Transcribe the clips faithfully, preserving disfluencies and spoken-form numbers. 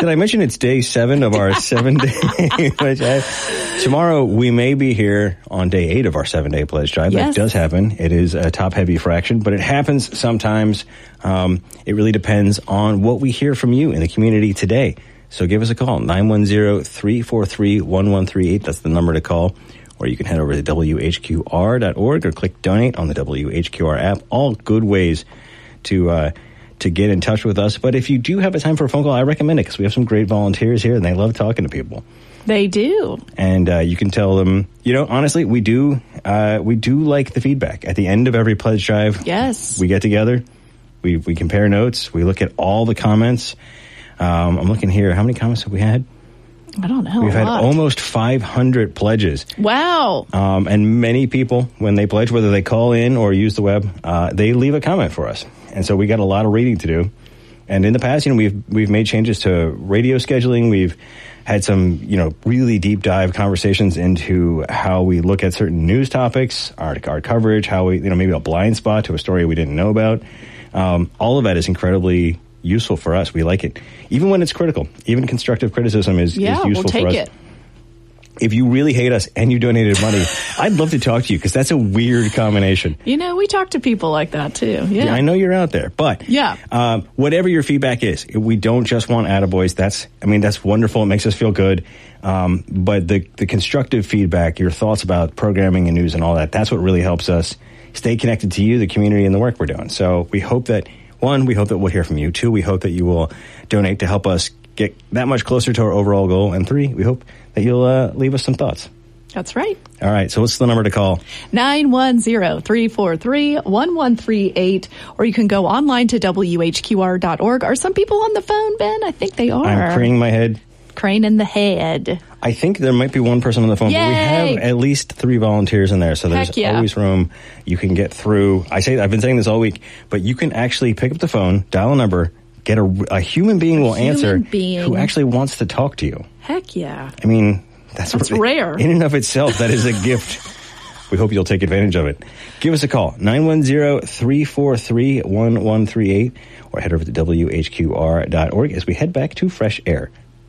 Did I mention it's day seven of our seven-day pledge drive? Tomorrow, we may be here on day eight of our seven-day pledge drive. Yes. That does happen. It is a top-heavy fraction, but it happens sometimes. Um, it really depends on what we hear from you in the community today. So give us a call, nine one zero, three four three, one one three eight. That's the number to call. Or you can head over to W H Q R dot org or click donate on the W H Q R app. All good ways to uh, to get in touch with us. But if you do have a time for a phone call, I recommend it because we have some great volunteers here and they love talking to people. They do. And uh, you can tell them, you know, honestly, we do uh, we do like the feedback. At the end of every pledge drive, yes, we get together, we we compare notes, we look at all the comments. Um, I'm looking here. How many comments have we had? I don't know. We've had lot. almost five hundred pledges. Wow. Um, and many people, when they pledge, whether they call in or use the web, uh, they leave a comment for us. And so we got a lot of reading to do. And in the past, you know, we've we've made changes to radio scheduling. We've had some, you know, really deep dive conversations into how we look at certain news topics, our, our coverage, how we, you know, maybe a blind spot to a story we didn't know about. Um, all of that is incredibly useful for us. We like it. Even when it's critical, even constructive criticism is, yeah, is useful we'll take for us. It. If you really hate us and you donated money, I'd love to talk to you because that's a weird combination. You know, we talk to people like that too. Yeah, yeah I know you're out there, but yeah, um, whatever your feedback is, we don't just want attaboys. That's, I mean, that's wonderful. It makes us feel good. Um, but the the constructive feedback, your thoughts about programming and news and all that, that's what really helps us stay connected to you, the community, and the work we're doing. So we hope that, one, we hope that we'll hear from you. Two, we hope that you will donate to help us get that much closer to our overall goal. And three, we hope that you'll uh, leave us some thoughts. That's right. All right. So what's the number to call? nine one zero, three four three, one one three eight. Or you can go online to W H Q R dot org. Are some people on the phone, Ben? I think they are. I'm craning my head. Craning the head. I think there might be one person on the phone, Yay! but we have at least three volunteers in there. So there's Heck yeah. always room. You can get through. I say, I've been saying this all week, but you can actually pick up the phone, dial a number, get a, a human being will human answer being. who actually wants to talk to you. Heck yeah. I mean, that's, that's what, rare. In and of itself, that is a gift. We hope you'll take advantage of it. Give us a call, nine one zero, three four three, one one three eight, or head over to W H Q R dot org as we head back to Fresh Air.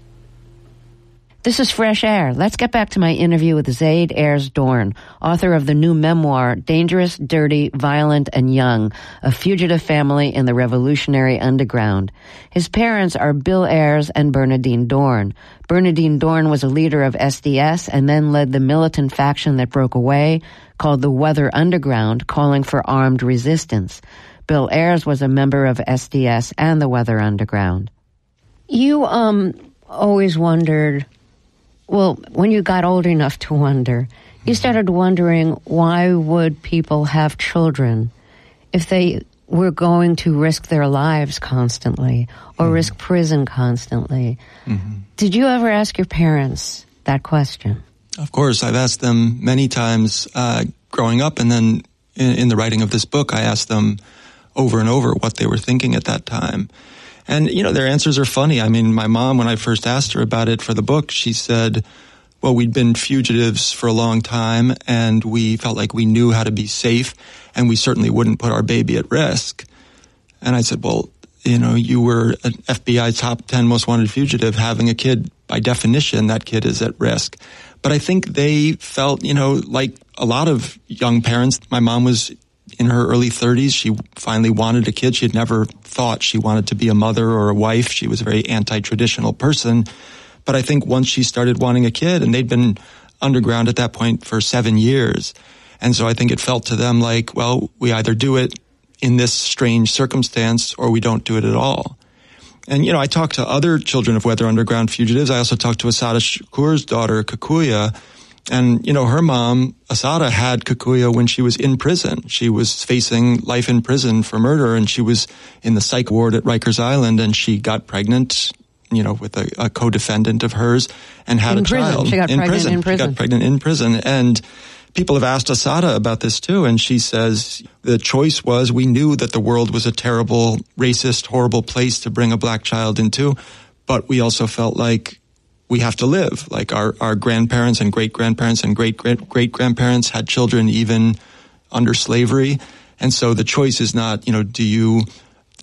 This is Fresh Air. Let's get back to my interview with Zaid Ayers Dorn, author of the new memoir, Dangerous, Dirty, Violent, and Young, A Fugitive Family in the Revolutionary Underground. His parents are Bill Ayers and Bernadine Dorn. Bernadine Dorn was a leader of S D S and then led the militant faction that broke away, called the Weather Underground, calling for armed resistance. Bill Ayers was a member of S D S and the Weather Underground. You, um, always wondered... Well, when you got old enough to wonder, you started wondering why would people have children if they were going to risk their lives constantly or mm-hmm. risk prison constantly. Mm-hmm. Did you ever ask your parents that question? Of course. I've asked them many times uh, growing up, and then in, in the writing of this book, I asked them over and over what they were thinking at that time. And, you know, their answers are funny. I mean, my mom, when I first asked her about it for the book, she said, well, we'd been fugitives for a long time, and we felt like we knew how to be safe, and we certainly wouldn't put our baby at risk. And I said, well, you know, you were an F B I top ten most wanted fugitive. Having a kid, by definition, that kid is at risk. But I think they felt, you know, like a lot of young parents, my mom was in her early thirties. She finally wanted a kid. She had never thought she wanted to be a mother or a wife. She was a very anti-traditional person. But I think once she started wanting a kid, and they'd been underground at that point for seven years. And so I think it felt to them like, well, we either do it in this strange circumstance or we don't do it at all. And, you know, I talked to other children of Weather Underground fugitives. I also talked to Assata Shakur's daughter, Kikuya. And, you know, her mom, Assata, had Kikuya when she was in prison. She was facing life in prison for murder, and she was in the psych ward at Rikers Island, and she got pregnant, you know, with a, a co-defendant of hers and had in a prison. child. She got in pregnant prison. in prison. She got pregnant in prison. And people have asked Assata about this too, and she says the choice was, we knew that the world was a terrible, racist, horrible place to bring a black child into, but we also felt like we have to live. Like our, our grandparents and great-grandparents and great-great-great-grandparents had children even under slavery. And so the choice is not, you know, do you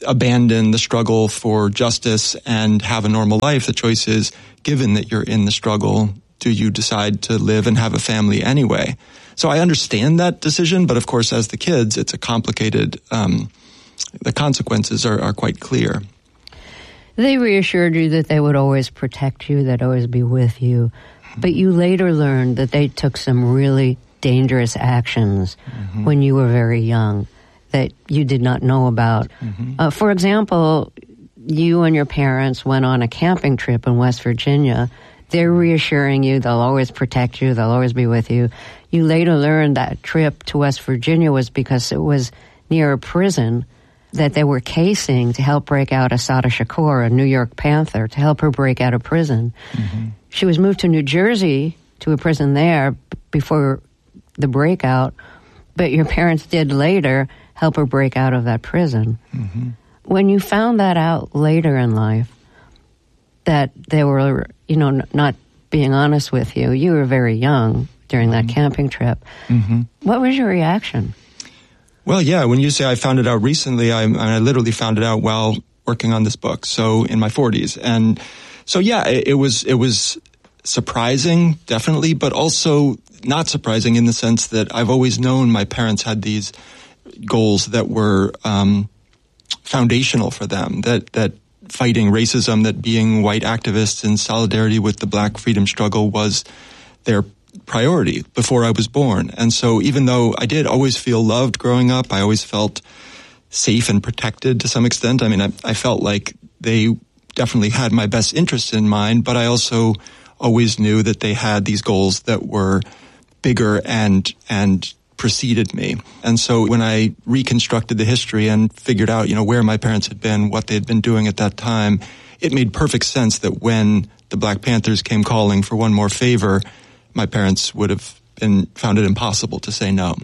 abandon the struggle for justice and have a normal life. The choice is, given that you're in the struggle, do you decide to live and have a family anyway? So I understand that decision, but of course, as the kids, it's a complicated, um, the consequences are, are quite clear. They reassured you that they would always protect you, they'd always be with you. But you later learned that they took some really dangerous actions mm-hmm. when you were very young that you did not know about. Mm-hmm. Uh, for example, you and your parents went on a camping trip in West Virginia. They're reassuring you they'll always protect you, they'll always be with you. You later learned that trip to West Virginia was because it was near a prison that they were casing to help break out Assata Shakur, a New York Panther, to help her break out of prison. Mm-hmm. She was moved to New Jersey to a prison there b- before the breakout, but your parents did later help her break out of that prison. Mm-hmm. When you found that out later in life, that they were, you know, n- not being honest with you, you were very young during that mm-hmm. camping trip. Mm-hmm. What was your reaction? Well, yeah, when you say I found it out recently, I, I, mean, I literally found it out while working on this book, so in my forties. And so, yeah, it, it was it was surprising, definitely, but also not surprising in the sense that I've always known my parents had these goals that were um, foundational for them, that, that fighting racism, that being white activists in solidarity with the black freedom struggle was their priority before I was born. And so even though I did always feel loved growing up, I always felt safe and protected to some extent. I mean, I, I felt like they definitely had my best interest in mind, but I also always knew that they had these goals that were bigger and and preceded me. And so when I reconstructed the history and figured out, you know, where my parents had been, what they had been doing at that time, it made perfect sense that when the Black Panthers came calling for one more favor, my parents would have been found it impossible to say no.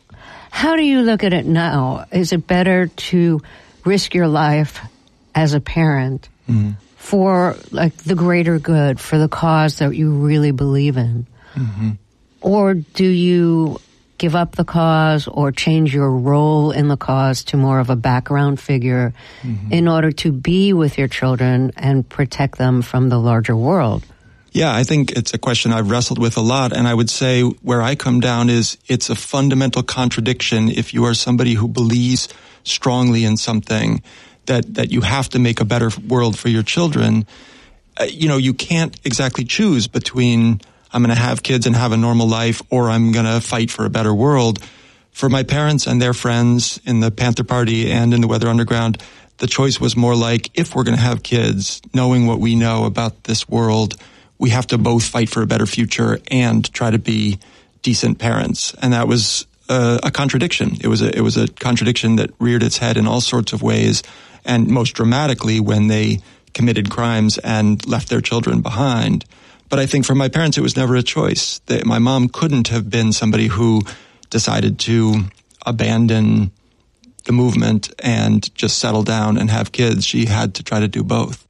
How do you look at it now? Is it better to risk your life as a parent mm-hmm. for like the greater good, for the cause that you really believe in? Mm-hmm. Or do you give up the cause or change your role in the cause to more of a background figure mm-hmm. in order to be with your children and protect them from the larger world? Yeah, I think it's a question I've wrestled with a lot, and I would say where I come down is it's a fundamental contradiction if you are somebody who believes strongly in something that, that you have to make a better world for your children. Uh, you know, you can't exactly choose between I'm going to have kids and have a normal life or I'm going to fight for a better world. For my parents and their friends in the Panther Party and in the Weather Underground, the choice was more like, if we're going to have kids, knowing what we know about this world, we have to both fight for a better future and try to be decent parents. And that was a, a contradiction. It was a, it was a contradiction that reared its head in all sorts of ways, and most dramatically when they committed crimes and left their children behind. But I think for my parents, it was never a choice. They, my mom couldn't have been somebody who decided to abandon the movement and just settle down and have kids. She had to try to do both.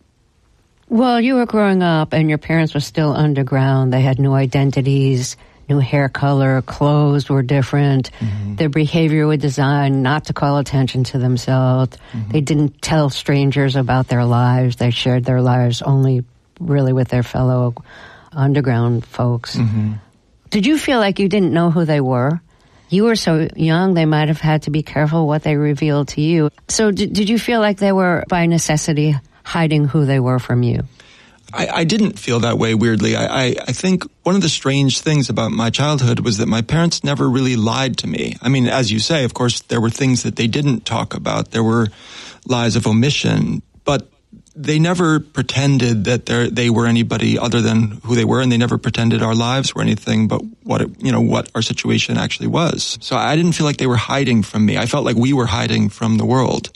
Well, you were growing up and your parents were still underground. They had new identities, new hair color, clothes were different. Mm-hmm. Their behavior was designed not to call attention to themselves. Mm-hmm. They didn't tell strangers about their lives. They shared their lives only really with their fellow underground folks. Mm-hmm. Did you feel like you didn't know who they were? You were so young, they might have had to be careful what they revealed to you. So did, did you feel like they were, by necessity, hiding who they were from you? I, I didn't feel that way, weirdly. I, I, I think one of the strange things about my childhood was that my parents never really lied to me. I mean, as you say, of course, there were things that they didn't talk about. There were lies of omission, but they never pretended that they were anybody other than who they were, and they never pretended our lives were anything but what it, you know what our situation actually was. So I didn't feel like they were hiding from me. I felt like we were hiding from the world.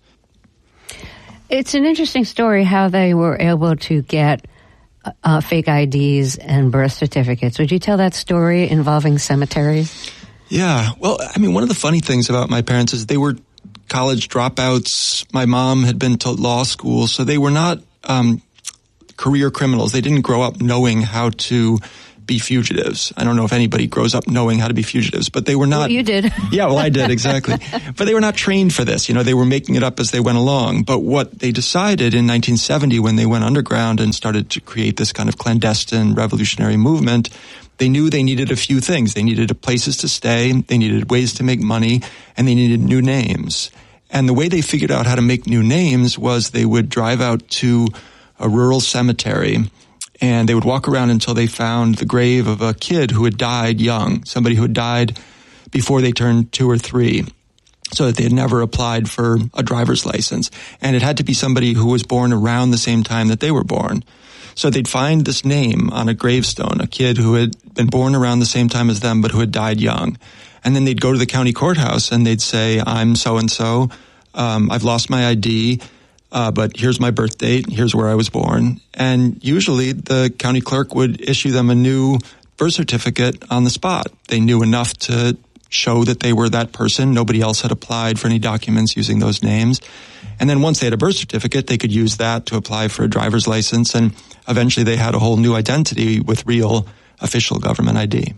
It's an interesting story how they were able to get uh, fake I Ds and birth certificates. Would you tell that story involving cemeteries? Yeah. Well, I mean, one of the funny things about my parents is they were college dropouts. My mom had been to law school, so they were not um, career criminals. They didn't grow up knowing how to be fugitives. I don't know if anybody grows up knowing how to be fugitives, but they were not. Well, you did. Yeah, well, I did, exactly. But they were not trained for this. You know, they were making it up as they went along. But what they decided in nineteen seventy when they went underground and started to create this kind of clandestine revolutionary movement, they knew they needed a few things. They needed places to stay, they needed ways to make money, and they needed new names. And the way they figured out how to make new names was they would drive out to a rural cemetery and they would walk around until they found the grave of a kid who had died young, somebody who had died before they turned two or three, so that they had never applied for a driver's license. And it had to be somebody who was born around the same time that they were born. So they'd find this name on a gravestone, a kid who had been born around the same time as them but who had died young. And then they'd go to the county courthouse and they'd say, I'm so-and-so, um, I've lost my I D, uh, but here's my birth date, here's where I was born. And usually the county clerk would issue them a new birth certificate on the spot. They knew enough to show that they were that person. Nobody else had applied for any documents using those names. And then once they had a birth certificate, they could use that to apply for a driver's license. And eventually they had a whole new identity with real official government I D.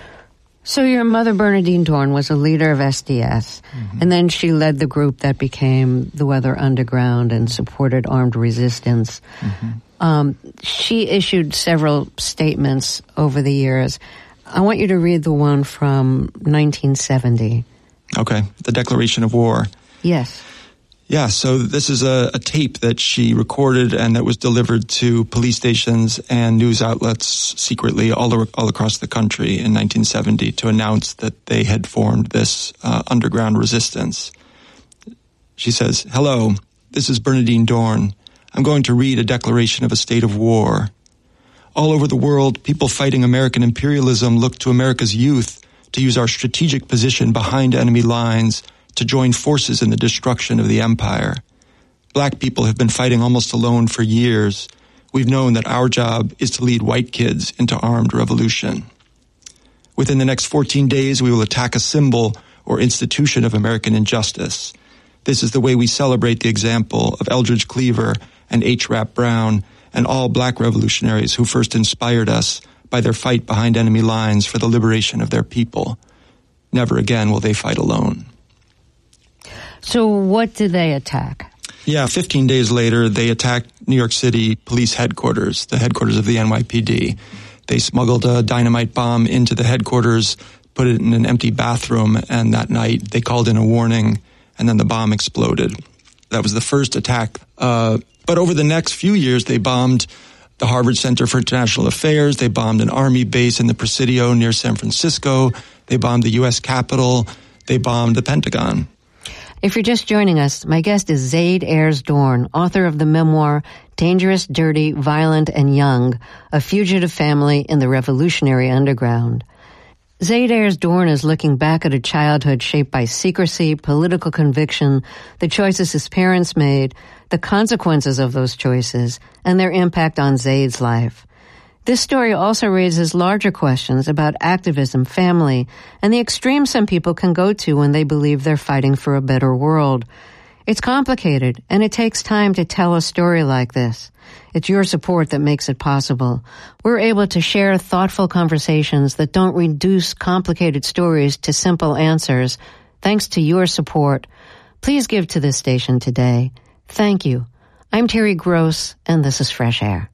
So your mother, Bernadine Dorn, was a leader of S D S, mm-hmm. and then she led the group that became the Weather Underground and supported armed resistance. Mm-hmm. Um, she issued several statements over the years. I want you to read the one from nineteen seventy. Okay, the Declaration of War. Yes. Yeah, so this is a, a tape that she recorded and that was delivered to police stations and news outlets secretly all, all across the country in nineteen seventy to announce that they had formed this uh, underground resistance. She says, "Hello, this is Bernadine Dorn. I'm going to read a declaration of a state of war. All over the world, people fighting American imperialism look to America's youth to use our strategic position behind enemy lines to join forces in the destruction of the empire. Black people have been fighting almost alone for years. We've known that our job is to lead white kids into armed revolution. Within the next fourteen days, we will attack a symbol or institution of American injustice. This is the way we celebrate the example of Eldridge Cleaver and H. Rap Brown and all black revolutionaries who first inspired us by their fight behind enemy lines for the liberation of their people. Never again will they fight alone." So what did they attack? Yeah, fifteen days later, they attacked New York City police headquarters, the headquarters of the N Y P D. They smuggled a dynamite bomb into the headquarters, put it in an empty bathroom, and that night they called in a warning, and then the bomb exploded. That was the first attack. Uh, but over the next few years, they bombed the Harvard Center for International Affairs. They bombed an army base in the Presidio near San Francisco. They bombed the U S Capitol. They bombed the Pentagon. If you're just joining us, my guest is Zaid Ayers Dorn, author of the memoir Dangerous, Dirty, Violent, and Young, A Fugitive Family in the Revolutionary Underground. Zaid Ayers Dorn is looking back at a childhood shaped by secrecy, political conviction, the choices his parents made, the consequences of those choices, and their impact on Zaid's life. This story also raises larger questions about activism, family, and the extremes some people can go to when they believe they're fighting for a better world. It's complicated, and it takes time to tell a story like this. It's your support that makes it possible. We're able to share thoughtful conversations that don't reduce complicated stories to simple answers. Thanks to your support. Please give to this station today. Thank you. I'm Terry Gross, and this is Fresh Air.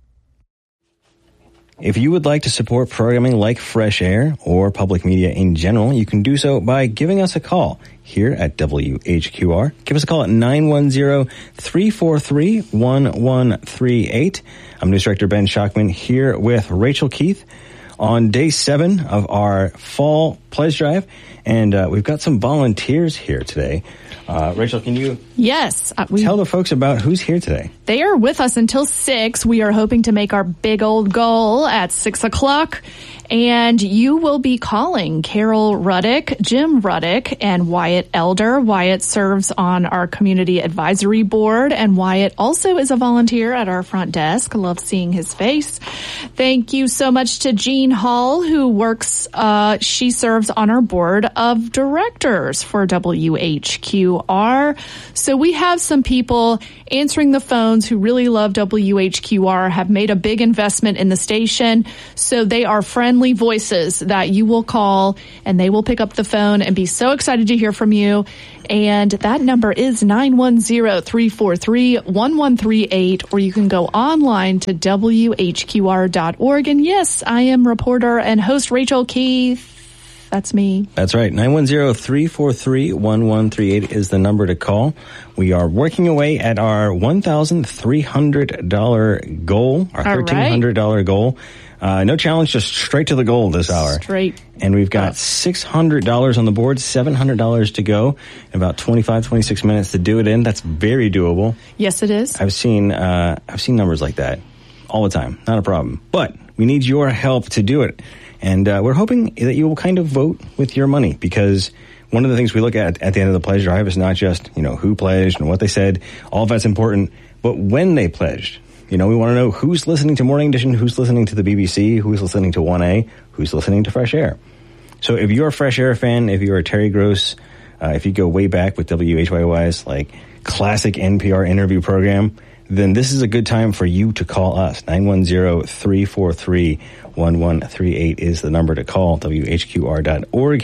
If you would like to support programming like Fresh Air or public media in general, you can do so by giving us a call here at W H Q R. Give us a call at nine one zero, three four three, one one three eight. I'm News Director Ben Shockman here with Rachel Keith on day seven of our fall pledge drive. And uh, we've got some volunteers here today. Uh, Rachel, can you yes, uh, we, tell the folks about who's here today? They are with us until six. We are hoping to make our big old goal at six o'clock. And you will be calling Carol Ruddick, Jim Ruddick, and Wyatt Elder. Wyatt serves on our community advisory board, and Wyatt also is a volunteer at our front desk. I love seeing his face. Thank you so much to Jean Hall, who works, uh, she serves on our board of directors for W H Q R. So we have some people answering the phones who really love W H Q R, have made a big investment in the station. So they are friendly voices that you will call, and they will pick up the phone and be so excited to hear from you. And that number is nine one zero, three four three, one one three eight, or you can go online to W H Q R dot org. And yes, I am reporter and host Rachel Keith. That's me. That's right. nine one zero, three four three, one one three eight is the number to call. We are working away at our one thousand three hundred dollars goal, our one thousand three hundred dollars right. goal. Uh, no challenge, just straight to the goal this hour. Straight. And we've got six hundred dollars on the board, seven hundred dollars to go, and about twenty-five, twenty-six minutes to do it in. That's very doable. Yes, it is. I've seen, uh, I've seen numbers like that all the time. Not a problem. But we need your help to do it. And uh, we're hoping that you will kind of vote with your money, because one of the things we look at at the end of the pledge drive is not just, you know, who pledged and what they said. All of that's important, but when they pledged. You know, we want to know who's listening to Morning Edition, who's listening to the B B C, who's listening to one A, who's listening to Fresh Air. So if you're a Fresh Air fan, if you're a Terry Gross, uh, if you go way back with W H Y Y's like classic N P R interview program, then this is a good time for you to call us. nine one zero, three four three, one one three eight is the number to call. W H Q R dot org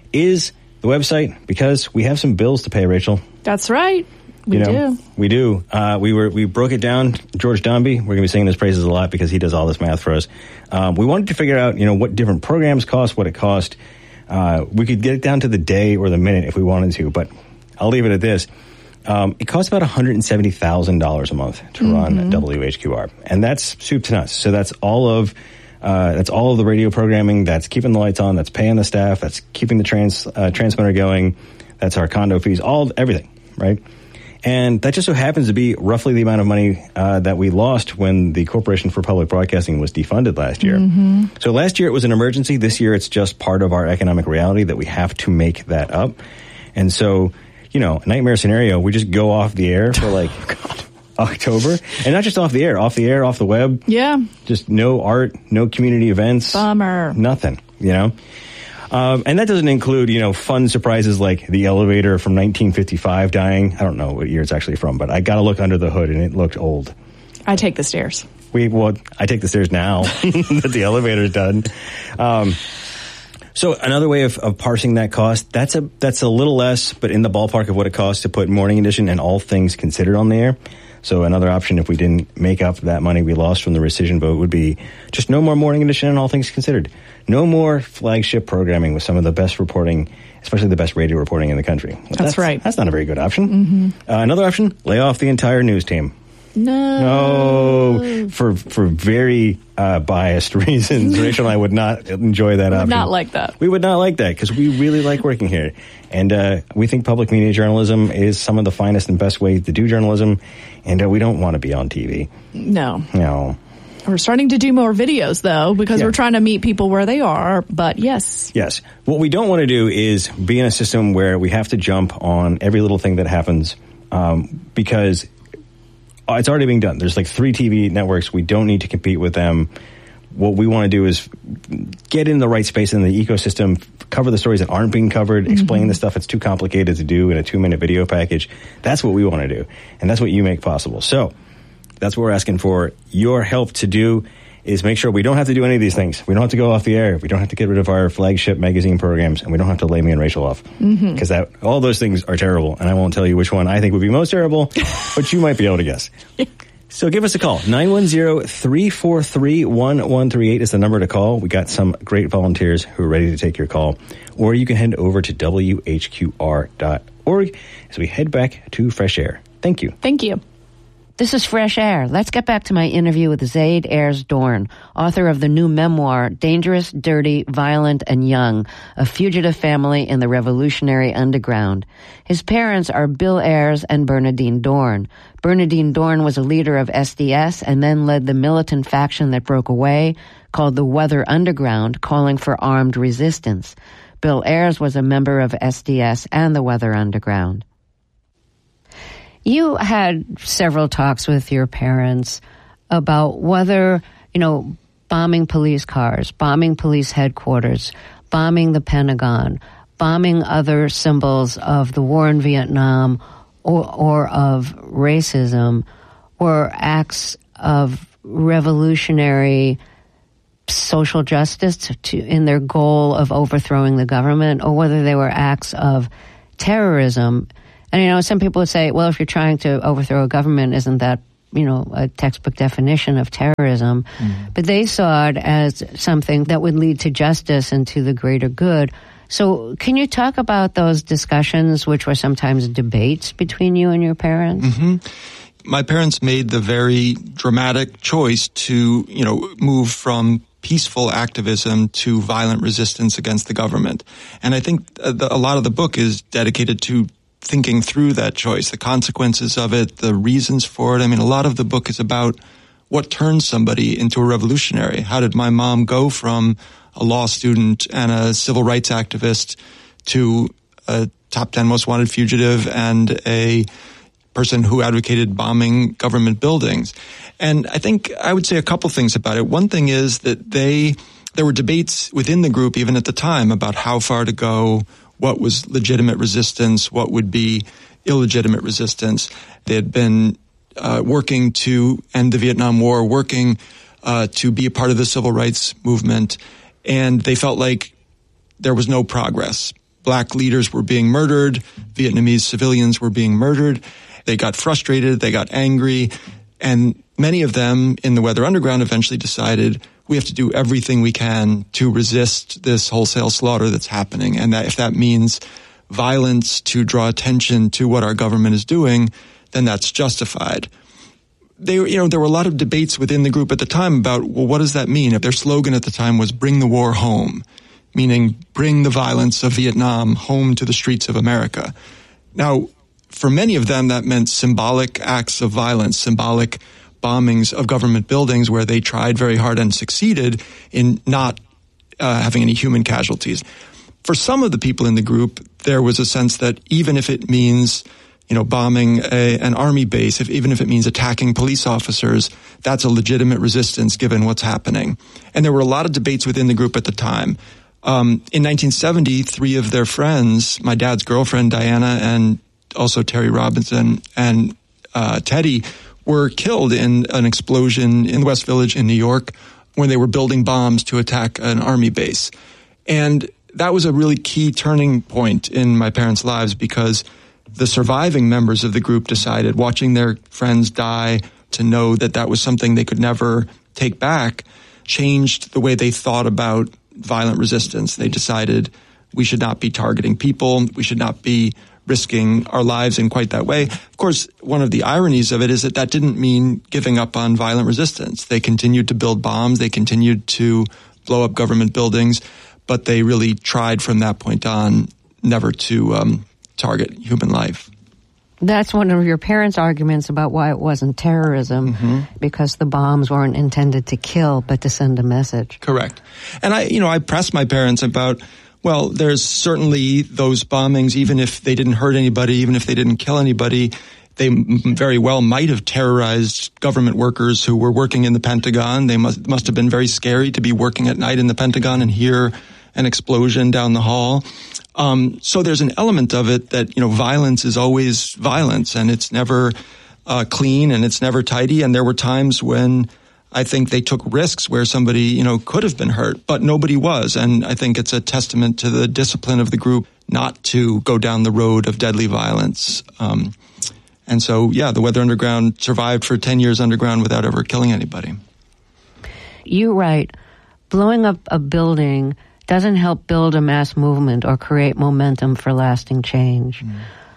is the website, because we have some bills to pay, Rachel. That's right. We you know, do. We do. Uh, we were we broke it down. George Dombey, we're going to be singing his praises a lot because he does all this math for us. Um, we wanted to figure out, you know, what different programs cost, what it cost. Uh, we could get it down to the day or the minute if we wanted to, but I'll leave it at this. Um, it costs about one hundred seventy thousand dollars a month to mm-hmm. run W H Q R, and that's soup to nuts. So that's all of uh, that's all of the radio programming. That's keeping the lights on. That's paying the staff. That's keeping the trans uh, transmitter going. That's our condo fees. All everything, right? And that just so happens to be roughly the amount of money uh, that we lost when the Corporation for Public Broadcasting was defunded last year. Mm-hmm. So last year it was an emergency. This year it's just part of our economic reality that we have to make that up. And so, you know, nightmare scenario, we just go off the air for like God, October. And not just off the air, off the air, off the web. Yeah. Just no art, no community events. Bummer. Nothing, you know. Um, and that doesn't include, you know, fun surprises like the elevator from nineteen fifty-five dying. I don't know what year it's actually from, but I got to look under the hood, and it looked old. I take the stairs. We well, I take the stairs now that the elevator's done. Um, so another way of, of parsing that cost, that's a that's a little less, but in the ballpark of what it costs to put Morning Edition and All Things Considered on the air. So another option, if we didn't make up that money we lost from the rescission vote, would be just no more Morning Edition and All Things Considered. No more flagship programming with some of the best reporting, especially the best radio reporting in the country. Well, that's, that's right. That's not a very good option. Mm-hmm. Uh, another option, lay off the entire news team. No. No. For for very uh, biased reasons. Rachel and I would not enjoy that would option. not like that. We would not like that because we really like working here. And uh, we think public media journalism is some of the finest and best ways to do journalism. And uh, we don't want to be on T V. No. No. We're starting to do more videos, though, because yeah. we're trying to meet people where they are. But yes. Yes. What we don't want to do is be in a system where we have to jump on every little thing that happens um, because it's already being done. There's like three T V networks. We don't need to compete with them. What we want to do is get in the right space in the ecosystem, cover the stories that aren't being covered, mm-hmm. explain the stuff that's too complicated to do in a two-minute video package. That's what we want to do, and that's what you make possible. So that's what we're asking for. Your help to do is make sure we don't have to do any of these things. We don't have to go off the air. We don't have to get rid of our flagship magazine programs, and we don't have to lay me and Rachel off. Because mm-hmm. that all those things are terrible, and I won't tell you which one I think would be most terrible, but you might be able to guess. So give us a call. nine one zero, three four three, one one three eight is the number to call. We got some great volunteers who are ready to take your call. Or you can head over to W H Q R dot org as we head back to Fresh Air. Thank you. Thank you. This is Fresh Air. Let's get back to my interview with Zaid Ayers Dorn, author of the new memoir, Dangerous, Dirty, Violent, and Young, A Fugitive Family in the Revolutionary Underground. His parents are Bill Ayers and Bernadine Dorn. Bernadine Dorn was a leader of S D S and then led the militant faction that broke away, called the Weather Underground, calling for armed resistance. Bill Ayers was a member of S D S and the Weather Underground. You had several talks with your parents about whether, you know, bombing police cars, bombing police headquarters, bombing the Pentagon, bombing other symbols of the war in Vietnam or, or of racism were acts of revolutionary social justice to, to, in their goal of overthrowing the government, or whether they were acts of terrorism. And, you know, some people would say, well, if you're trying to overthrow a government, isn't that, you know, a textbook definition of terrorism? Mm. But they saw it as something that would lead to justice and to the greater good. So can you talk about those discussions, which were sometimes debates between you and your parents? Mm-hmm. My parents made the very dramatic choice to, you know, move from peaceful activism to violent resistance against the government. And I think the, a lot of the book is dedicated to thinking through that choice, the consequences of it, the reasons for it. I mean, a lot of the book is about what turns somebody into a revolutionary. How did my mom go from a law student and a civil rights activist to a top ten most wanted fugitive and a person who advocated bombing government buildings? And I think I would say a couple things about it. One thing is that they, there were debates within the group, even at the time, about how far to go, what was legitimate resistance, what would be illegitimate resistance. They had been uh, working to end the Vietnam War, working uh, to be a part of the civil rights movement, and they felt like there was no progress. Black leaders were being murdered, Vietnamese civilians were being murdered. They got frustrated, they got angry, and many of them in the Weather Underground eventually decided we have to do everything we can to resist this wholesale slaughter that's happening. And that if that means violence to draw attention to what our government is doing, then that's justified. They, you know, there were a lot of debates within the group at the time about, well, what does that mean? If their slogan at the time was bring the war home, meaning bring the violence of Vietnam home to the streets of America. Now, for many of them, that meant symbolic acts of violence, symbolic bombings of government buildings where they tried very hard and succeeded in not uh, having any human casualties. For some of the people in the group, there was a sense that even if it means, you know, bombing a, an army base, if even if it means attacking police officers, that's a legitimate resistance given what's happening. And there were a lot of debates within the group at the time. Um, in nineteen seventy, three of their friends, my dad's girlfriend, Diana, and also Terry Robinson and uh, Teddy, were killed in an explosion in the West Village in New York when they were building bombs to attack an army base. And that was a really key turning point in my parents' lives because the surviving members of the group decided, watching their friends die, to know that that was something they could never take back, changed the way they thought about violent resistance. They decided we should not be targeting people, we should not be risking our lives in quite that way. Of course, one of the ironies of it is that that didn't mean giving up on violent resistance. They continued to build bombs, they continued to blow up government buildings, but they really tried from that point on never to um, target human life. That's one of your parents' arguments about why it wasn't terrorism, mm-hmm. because the bombs weren't intended to kill, but to send a message. Correct. And I, you know, I pressed my parents about, well, there's certainly those bombings, even if they didn't hurt anybody, even if they didn't kill anybody, they m- very well might have terrorized government workers who were working in the Pentagon. They must must have been very scary to be working at night in the Pentagon and hear an explosion down the hall. Um, so there's an element of it that, you know, violence is always violence, and it's never uh, clean and it's never tidy. And there were times when I think they took risks where somebody, you know, could have been hurt, but nobody was. And I think it's a testament to the discipline of the group not to go down the road of deadly violence. Um, and so, yeah, the Weather Underground survived for ten years underground without ever killing anybody. You write, blowing up a building doesn't help build a mass movement or create momentum for lasting change. Mm.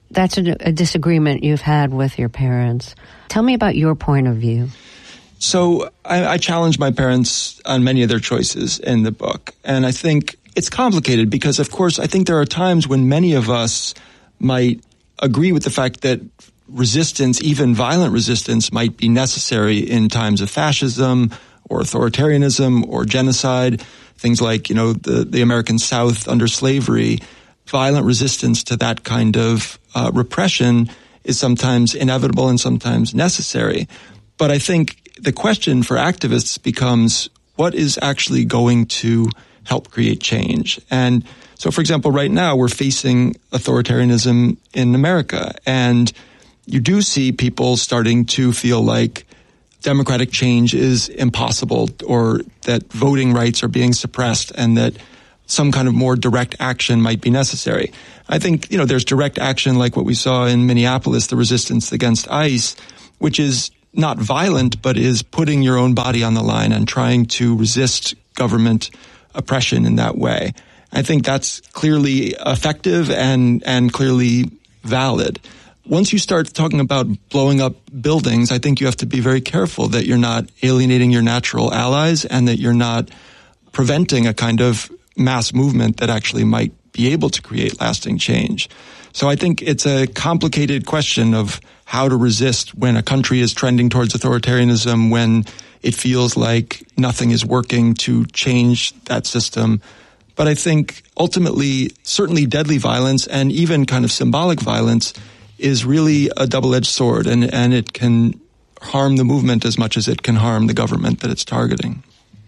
that's a, a disagreement you've had with your parents. Tell me about your point of view. So I, I challenge my parents on many of their choices in the book. And I think it's complicated because, of course, I think there are times when many of us might agree with the fact that resistance, even violent resistance, might be necessary in times of fascism or authoritarianism or genocide. Things like, you know, the, the American South under slavery. Violent resistance to that kind of uh, repression is sometimes inevitable and sometimes necessary. But I think the question for activists becomes, what is actually going to help create change? And so, for example, right now we're facing authoritarianism in America, and you do see people starting to feel like democratic change is impossible, or that voting rights are being suppressed, and that some kind of more direct action might be necessary. I think, you know, there's direct action like what we saw in Minneapolis, the resistance against ICE, which is not violent, but is putting your own body on the line and trying to resist government oppression in that way. I think that's clearly effective and, and clearly valid. Once you start talking about blowing up buildings, I think you have to be very careful that you're not alienating your natural allies and that you're not preventing a kind of mass movement that actually might be able to create lasting change. So I think it's a complicated question of how to resist when a country is trending towards authoritarianism, when it feels like nothing is working to change that system. But I think ultimately, certainly deadly violence and even kind of symbolic violence is really a double-edged sword, and, and it can harm the movement as much as it can harm the government that it's targeting.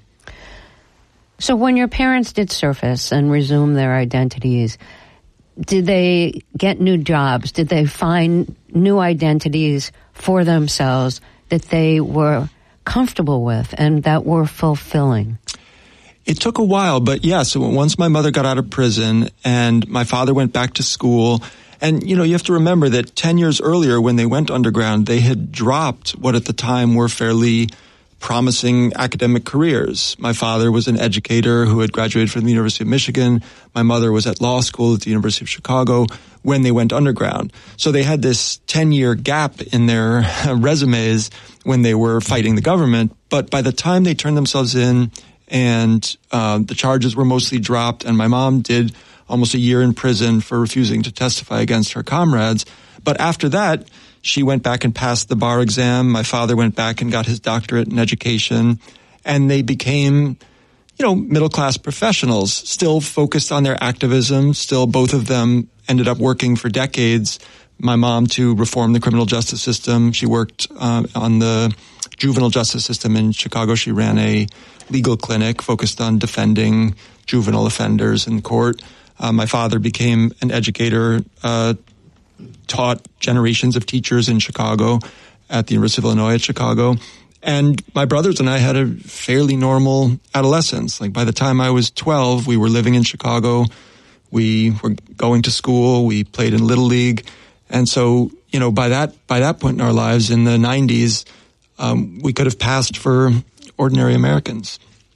So when your parents did surface and resume their identities, did they get new jobs? Did they find new identities for themselves that they were comfortable with and that were fulfilling? It took a while, but yeah, so once my mother got out of prison and my father went back to school, and, you know, you have to remember that ten years earlier when they went underground, they had dropped what at the time were fairly promising academic careers. My father was an educator who had graduated from the University of Michigan. My mother was at law school at the University of Chicago when they went underground. So they had this ten-year gap in their resumes when they were fighting the government. But by the time they turned themselves in and uh, the charges were mostly dropped, and my mom did almost a year in prison for refusing to testify against her comrades. But after that, she went back and passed the bar exam. My father went back and got his doctorate in education. And they became, you know, middle-class professionals, still focused on their activism. Still, both of them ended up working for decades. My mom to reform the criminal justice system. She worked uh, on the juvenile justice system in Chicago. She ran a legal clinic focused on defending juvenile offenders in court. Uh, my father became an educator, uh, taught generations of teachers in Chicago at the University of Illinois at Chicago. And my brothers and I had a fairly normal adolescence. Like by the time I was twelve, we were living in Chicago. We were going to school. We played in Little League. And so, you know, by that, by that point in our lives in the nineties, um, we could have passed for ordinary Americans.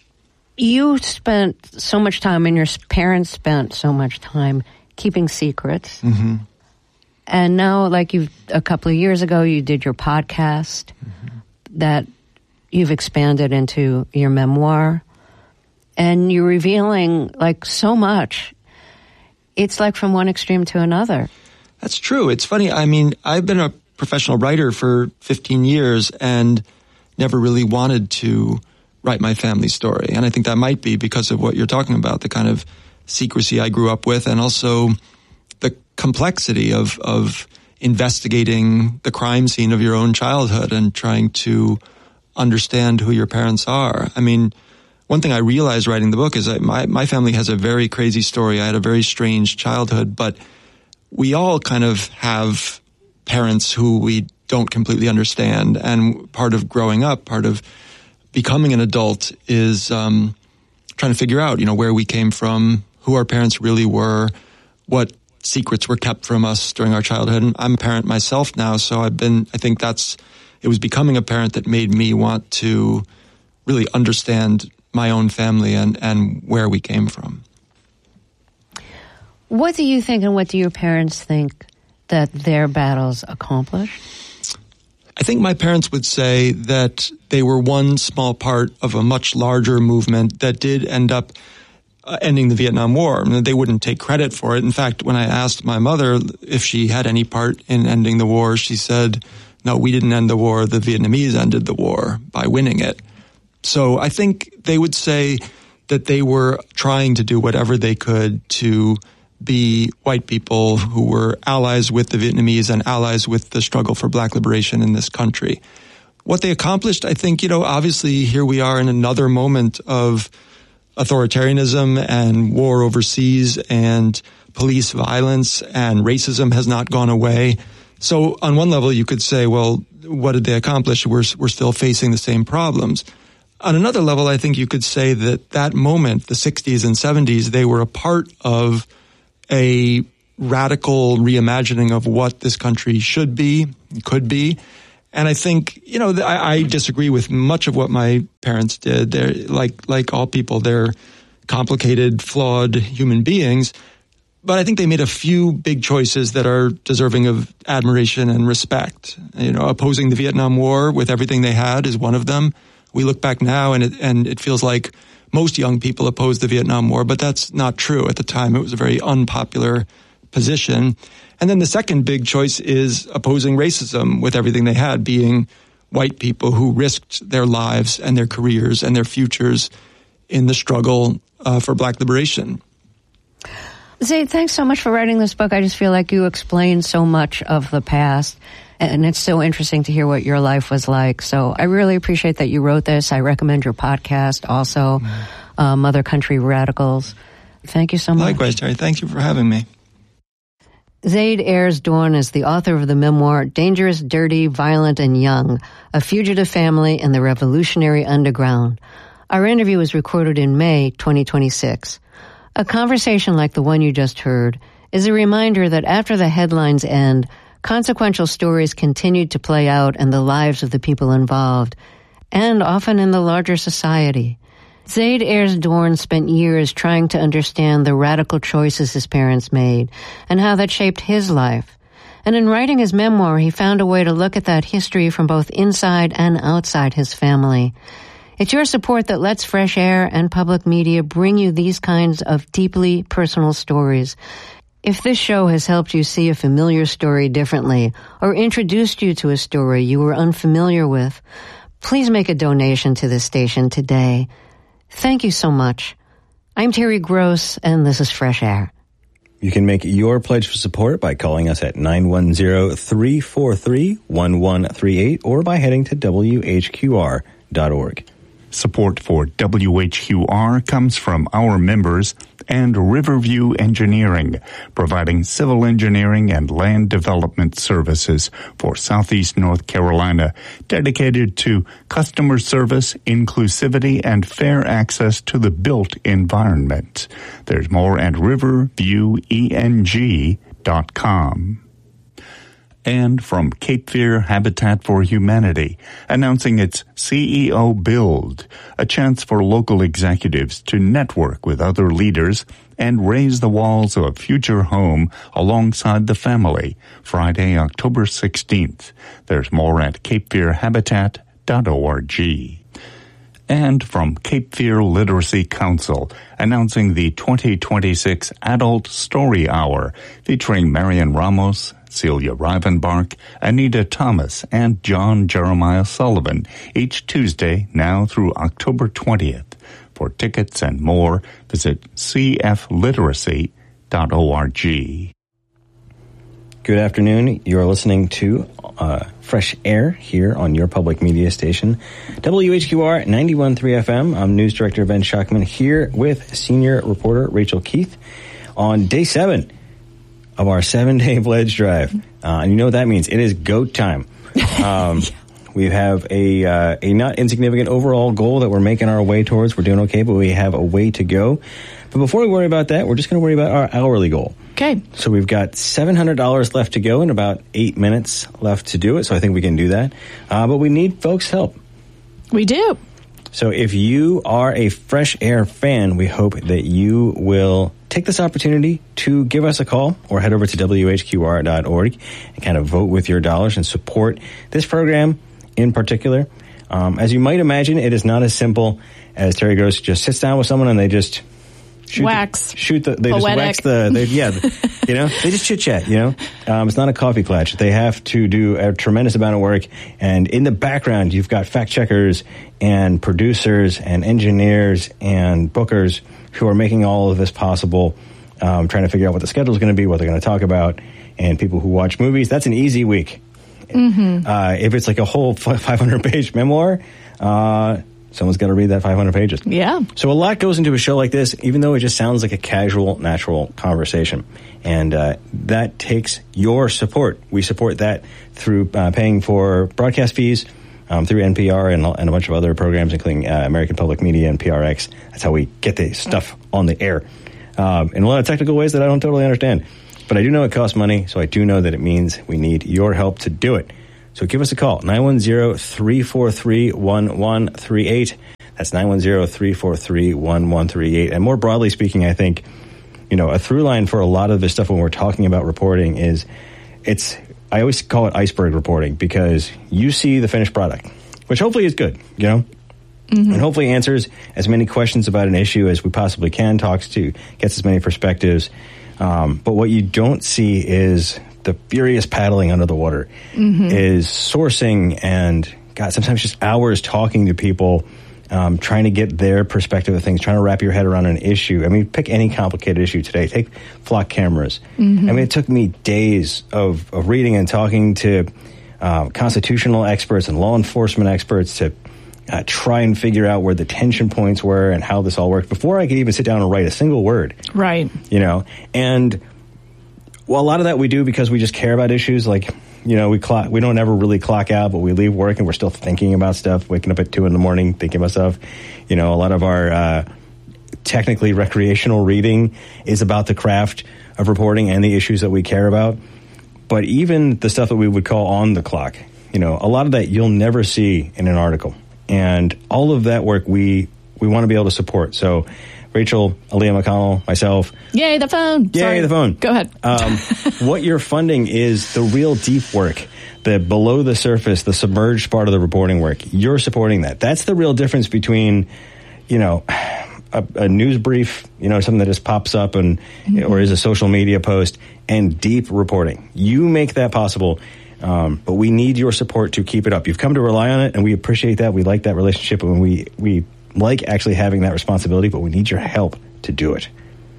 You spent so much time, and your parents spent so much time keeping secrets. Mm-hmm. And now, like you, a couple of years ago, you did your podcast mm-hmm. that you've expanded into your memoir, and you're revealing like so much. It's like from one extreme to another. That's true. It's funny. I mean, I've been a professional writer for fifteen years and never really wanted to write my family story. And I think that might be because of what you're talking about, the kind of secrecy I grew up with, and also the complexity of, of investigating the crime scene of your own childhood and trying to understand who your parents are. I mean, one thing I realized writing the book is that my, my family has a very crazy story. I had a very strange childhood, but we all kind of have parents who we don't completely understand. And part of growing up, part of becoming an adult is um, trying to figure out, you know, where we came from, who our parents really were, what secrets were kept from us during our childhood. And I'm a parent myself now, so I've been, I think that's, it was becoming a parent that made me want to really understand my own family and, and where we came from. What do you think, and what do your parents think that their battles accomplished? I think my parents would say that they were one small part of a much larger movement that did end up uh, ending the Vietnam War. I mean, they wouldn't take credit for it. In fact, when I asked my mother if she had any part in ending the war, she said, no, we didn't end the war. The Vietnamese ended the war by winning it. So I think they would say that they were trying to do whatever they could to be white people who were allies with the Vietnamese and allies with the struggle for black liberation in this country. What they accomplished, I think, you know, obviously here we are in another moment of authoritarianism and war overseas and police violence, and racism has not gone away. So on one level, you could say, well, what did they accomplish? We're, we're still facing the same problems. On another level, I think you could say that that moment, the sixties and seventies, they were a part of a radical reimagining of what this country should be, could be. And I think, you know, I, I disagree with much of what my parents did. They're like, like all people, they're complicated, flawed human beings. But I think they made a few big choices that are deserving of admiration and respect. You know, opposing the Vietnam War with everything they had is one of them. We look back now and it, and it feels like most young people opposed the Vietnam War, but that's not true. At the time, it was a very unpopular position. And then the second big choice is opposing racism with everything they had, being white people who risked their lives and their careers and their futures in the struggle uh, for black liberation. Zaid, thanks so much for writing this book. I just feel like you explained so much of the past, and it's so interesting to hear what your life was like. So I really appreciate that you wrote this. I recommend your podcast also, mm-hmm. uh, Mother Country Radicals. Thank you so much. Likewise, Terry. Thank you for having me. Zaid Ayers Dorn is the author of the memoir Dangerous, Dirty, Violent, and Young, A Fugitive Family in the Revolutionary Underground. Our interview was recorded in May twenty twenty-six. A conversation like the one you just heard is a reminder that after the headlines end, consequential stories continue to play out in the lives of the people involved, and often in the larger society. Zaid Ayers Dorn spent years trying to understand the radical choices his parents made and how that shaped his life. And in writing his memoir, he found a way to look at that history from both inside and outside his family. It's your support that lets Fresh Air and public media bring you these kinds of deeply personal stories. If this show has helped you see a familiar story differently or introduced you to a story you were unfamiliar with, please make a donation to this station today. Thank you so much. I'm Terry Gross, and this is Fresh Air. You can make your pledge for support by calling us at nine one zero, three four three, one one three eight or by heading to W H Q R dot org. Support for W H Q R comes from our members and Riverview Engineering, providing civil engineering and land development services for Southeast North Carolina, dedicated to customer service, inclusivity, and fair access to the built environment. There's more at riverview eng dot com. And from Cape Fear Habitat for Humanity, announcing its C E O Build, a chance for local executives to network with other leaders and raise the walls of a future home alongside the family, Friday, October sixteenth. There's more at cape fear habitat dot org. And from Cape Fear Literacy Council, announcing the twenty twenty-six Adult Story Hour, featuring Marian Ramos, Celia Rivenbark, Anita Thomas, and John Jeremiah Sullivan, each Tuesday now through October twentieth. For tickets and more, visit c f literacy dot org. Good afternoon. You're listening to uh, Fresh Air here on your public media station, W H Q R ninety-one point three F M. I'm News Director Ben Schuckman here with Senior Reporter Rachel Keith on day seven of our seven-day pledge drive. Uh, and you know what that means. It is GOAT time. Um, we have a uh, a not insignificant overall goal that we're making our way towards. We're doing okay, but we have a way to go. But before we worry about that, we're just going to worry about our hourly goal. Okay. So we've got seven hundred dollars left to go and about eight minutes left to do it. So I think we can do that. Uh, but we need folks' help. We do. So if you are a Fresh Air fan, we hope that you will take this opportunity to give us a call or head over to W H Q R dot org and kind of vote with your dollars and support this program in particular. Um, as you might imagine, it is not as simple as Terry Gross just sits down with someone and they just shoot wax, the, shoot the, they Poetic. just wax the, they, yeah, you know, they just chit chat, you know, um, it's not a coffee clutch. They have to do a tremendous amount of work. And in the background, you've got fact checkers and producers and engineers and bookers who are making all of this possible, um, trying to figure out what the schedule is going to be, what they're going to talk about, and people who watch movies. That's an easy week. Mm-hmm. Uh, if it's like a whole five hundred page memoir, uh, someone's got to read that five hundred pages. Yeah. So a lot goes into a show like this, even though it just sounds like a casual, natural conversation. And uh, that takes your support. We support that through uh, paying for broadcast fees um, through N P R and, and a bunch of other programs, including uh, American Public Media and P R X. That's how we get the stuff on the air um, in a lot of technical ways that I don't totally understand. But I do know it costs money, so I do know that it means we need your help to do it. So give us a call, nine one zero, three four three, one one three eight. That's nine one zero, three four three, one one three eight. And more broadly speaking, I think, you know, a through line for a lot of this stuff when we're talking about reporting is it's, I always call it iceberg reporting because you see the finished product, which hopefully is good, you know, mm-hmm. and hopefully answers as many questions about an issue as we possibly can, talks to, gets as many perspectives. Um, but what you don't see is the furious paddling under the water, mm-hmm. is sourcing and, God, sometimes just hours talking to people, um, trying to get their perspective of things, trying to wrap your head around an issue. I mean, pick any complicated issue today. Take flock cameras. Mm-hmm. I mean, it took me days of, of reading and talking to uh, constitutional experts and law enforcement experts to uh, try and figure out where the tension points were and how this all worked before I could even sit down and write a single word. Right. You know, and well, a lot of that we do because we just care about issues. Like, you know, we clock, we don't ever really clock out, but we leave work and we're still thinking about stuff, waking up at two in the morning, thinking about stuff. You know, a lot of our uh, technically recreational reading is about the craft of reporting and the issues that we care about. But even the stuff that we would call on the clock, you know, a lot of that you'll never see in an article. And all of that work we, we want to be able to support. So Rachel, Aaliyah McConnell, myself. Yay, the phone. Yay, Sorry. the phone. Go ahead. um, what you're funding is the real deep work, the below the surface, the submerged part of the reporting work. You're supporting that. That's the real difference between, you know, a, a news brief, you know, something that just pops up and mm-hmm. or is a social media post, and deep reporting. You make that possible. Um, but we need your support to keep it up. You've come to rely on it, and we appreciate that. We like that relationship, and we, we like actually having that responsibility, but we need your help to do it.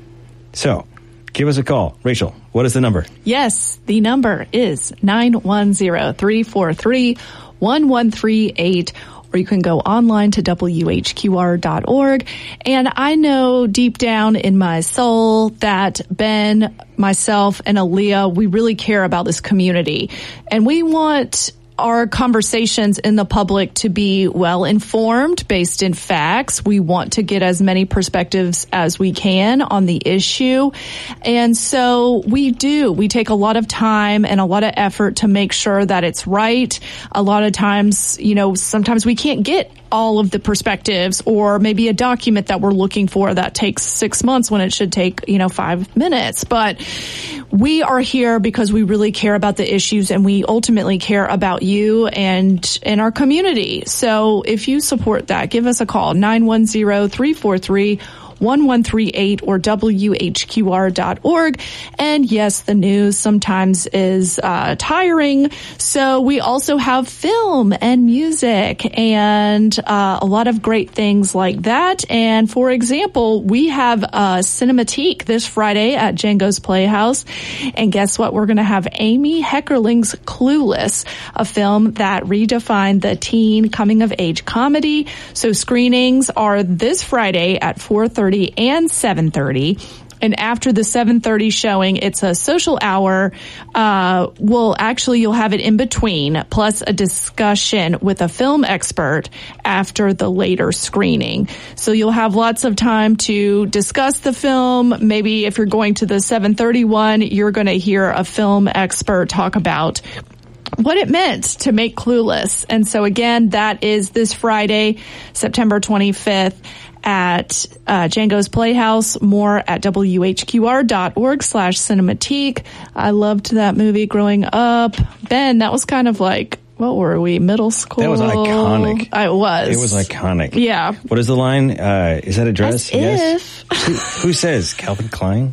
So, give us a call. Rachel, what is the number? Yes, the number is nine one zero, three four three, one one three eight. Or you can go online to W H Q R dot org. And I know deep down in my soul that Ben, myself, and Aaliyah, we really care about this community. And we want our conversations in the public to be well informed, based in facts. We want to get as many perspectives as we can on the issue. And so we do. We take a lot of time and a lot of effort to make sure that it's right. A lot of times, you know, sometimes we can't get all of the perspectives, or maybe a document that we're looking for that takes six months when it should take, you know, five minutes. But we are here because we really care about the issues, and we ultimately care about you and, and our community. So if you support that, give us a call, nine one zero, three four three, one one three eight or W H Q R dot org. And yes, the news sometimes is uh, tiring. So we also have film and music and uh, a lot of great things like that. And for example, we have a Cinematique this Friday at Django's Playhouse. And guess what? We're going to have Amy Heckerling's Clueless, a film that redefined the teen coming-of-age comedy. So screenings are this Friday at four thirty and seven thirty. And after the seven thirty showing, it's a social hour. Uh, well, actually, you'll have it in between, plus a discussion with a film expert after the later screening. So you'll have lots of time to discuss the film. Maybe if you're going to the seven thirty one, you're going to hear a film expert talk about what it meant to make Clueless. And so again, that is this Friday, September twenty-fifth at uh, Django's Playhouse. More at W H Q R dot org slash Cinematique. I loved that movie growing up. Ben, that was kind of like, what were we, middle school? That was iconic. I was. It was iconic. Yeah. What is the line? Uh, is that a dress? As yes. If. who, who says? Calvin Klein?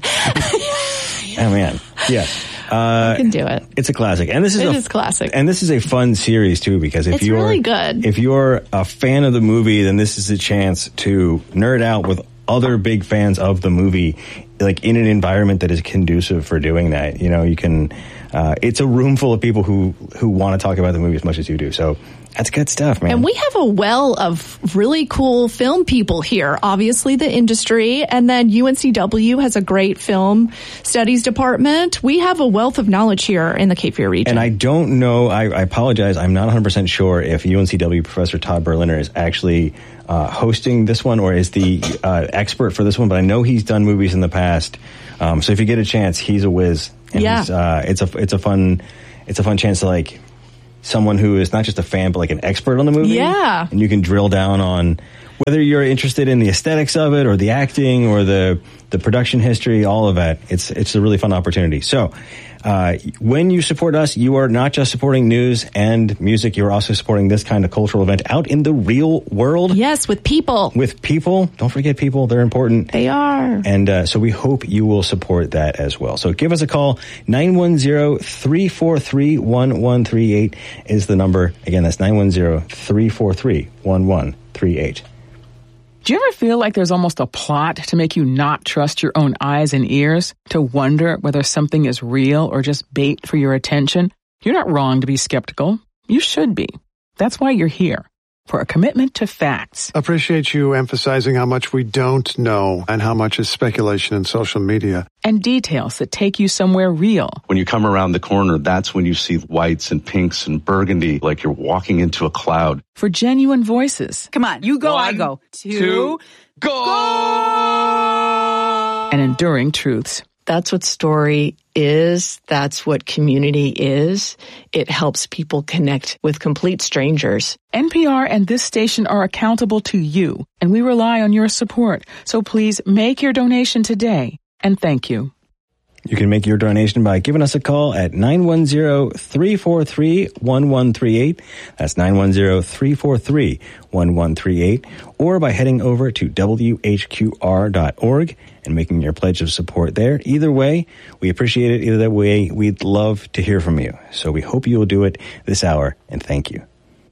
Oh, man. Yeah. Uh, I can do it. It's a classic. And this is it a, is classic. And this is a fun series, too, because if it's you're really good. If you're a fan of the movie, then this is a chance to nerd out with other big fans of the movie, like in an environment that is conducive for doing that. You know, you can, uh, it's a room full of people who, who want to talk about the movie as much as you do. So that's good stuff, man. And we have a well of really cool film people here. Obviously, the industry, and then U N C W has a great film studies department. We have a wealth of knowledge here in the Cape Fear region. And I don't know, I, I apologize, I'm not one hundred percent sure if U N C W Professor Todd Berliner is actually uh, hosting this one or is the uh, expert for this one, but I know he's done movies in the past. Um, so if you get a chance, he's a whiz. And yeah. He's, uh, it's a it's a fun it's a fun chance to like someone who is not just a fan, but like an expert on the movie. Yeah. And you can drill down on whether you're interested in the aesthetics of it or the acting or the, the production history, all of that. It's, it's a really fun opportunity. So, uh, when you support us, you are not just supporting news and music. You're also supporting this kind of cultural event out in the real world. Yes, with people. With people. Don't forget people. They're important. They are. And uh, so we hope you will support that as well. So give us a call. nine one zero, three four three, one one three eight is the number. Again, that's nine one zero, three four three, one one three eight. Do you ever feel like there's almost a plot to make you not trust your own eyes and ears, to wonder whether something is real or just bait for your attention? You're not wrong to be skeptical. You should be. That's why you're here, for a commitment to facts. Appreciate you emphasizing how much we don't know and how much is speculation in social media. And details that take you somewhere real. When you come around the corner, that's when you see whites and pinks and burgundy, like you're walking into a cloud. For genuine voices. Come on, you go, One, I go. Two, two go! And enduring truths. That's what story is. That's what community is. It helps people connect with complete strangers. N P R and this station are accountable to you, and we rely on your support. So please make your donation today, and thank you. You can make your donation by giving us a call at nine one zero, three four three, one one three eight. That's nine one zero, three four three, one one three eight. Or by heading over to W H Q R dot org and making your pledge of support there. Either way, we appreciate it. Either way, we'd love to hear from you. So we hope you will do it this hour, and thank you.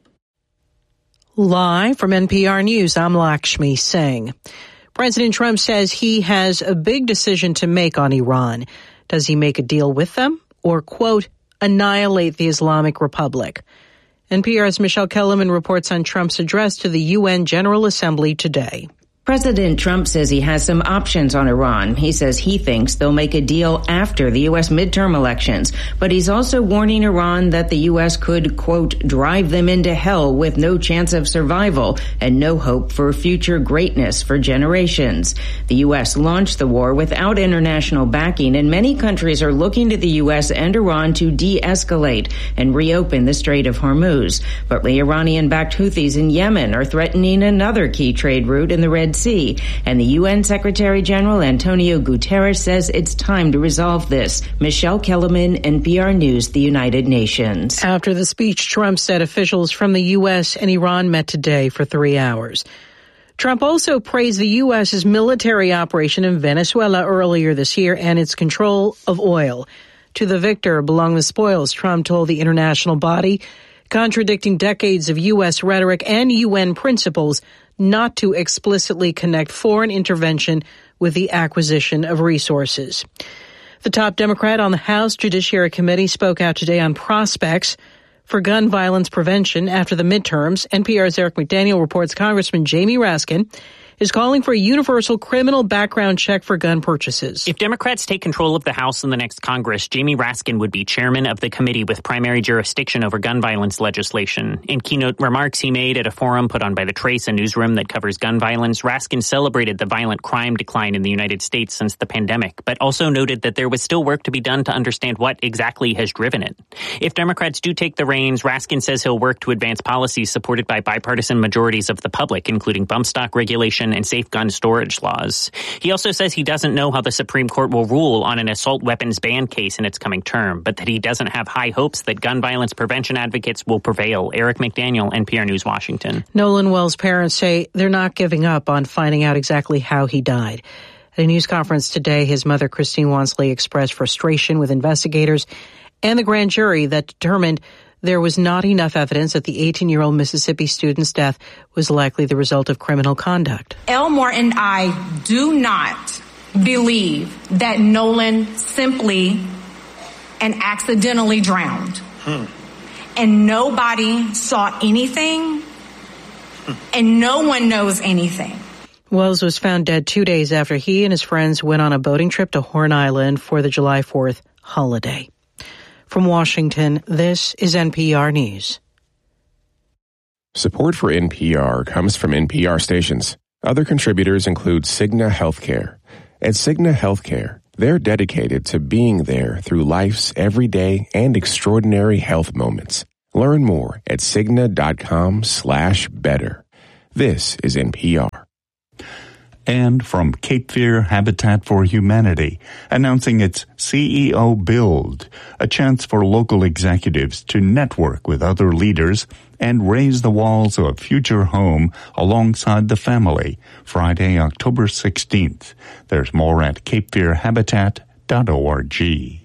Live from N P R News, I'm Lakshmi Singh. President Trump says he has a big decision to make on Iran. Does he make a deal with them or, quote, annihilate the Islamic Republic? N P R's Michelle Kellerman reports on Trump's address to the U N General Assembly today. President Trump says he has some options on Iran. He says he thinks they'll make a deal after the U S midterm elections. But he's also warning Iran that the U S could, quote, drive them into hell with no chance of survival and no hope for future greatness for generations. The U S launched the war without international backing, and many countries are looking to the U S and Iran to de-escalate and reopen the Strait of Hormuz. But the Iranian-backed Houthis in Yemen are threatening another key trade route in the Red Sea, and the U N Secretary General Antonio Guterres says it's time to resolve this. Michelle Kellerman, N P R News, the United Nations. After the speech, Trump said officials from the U S and Iran met today for three hours. Trump also praised the U S's military operation in Venezuela earlier this year and its control of oil. To the victor belong the spoils, Trump told the international body, contradicting decades of U S rhetoric and U N principles not to explicitly connect foreign intervention with the acquisition of resources. The top Democrat on the House Judiciary Committee spoke out today on prospects for gun violence prevention after the midterms. N P R's Eric McDaniel reports Congressman Jamie Raskin is calling for a universal criminal background check for gun purchases. If Democrats take control of the House in the next Congress, Jamie Raskin would be chairman of the committee with primary jurisdiction over gun violence legislation. In keynote remarks he made at a forum put on by The Trace, a newsroom that covers gun violence, Raskin celebrated the violent crime decline in the United States since the pandemic, but also noted that there was still work to be done to understand what exactly has driven it. If Democrats do take the reins, Raskin says he'll work to advance policies supported by bipartisan majorities of the public, including bump stock regulation and safe gun storage laws. He also says he doesn't know how the Supreme Court will rule on an assault weapons ban case in its coming term, but that he doesn't have high hopes that gun violence prevention advocates will prevail. Eric McDaniel, N P R News, Washington. Nolan Wells' parents say they're not giving up on finding out exactly how he died. At a news conference today, his mother, Christine Wansley, expressed frustration with investigators and the grand jury that determined there was not enough evidence that the eighteen-year-old Mississippi student's death was likely the result of criminal conduct. Elmore and I do not believe that Nolan simply and accidentally drowned. Hmm. And nobody saw anything, hmm. and no one knows anything. Wells was found dead two days after he and his friends went on a boating trip to Horn Island for the July fourth holiday. From Washington, this is N P R News. Support for N P R comes from N P R stations. Other contributors include Cigna Healthcare. At Cigna Healthcare, they're dedicated to being there through life's everyday and extraordinary health moments. Learn more at Cigna.com slash better. This is N P R. And from Cape Fear Habitat for Humanity, announcing its C E O Build, a chance for local executives to network with other leaders and raise the walls of a future home alongside the family, Friday, October sixteenth. There's more at cape fear habitat dot org.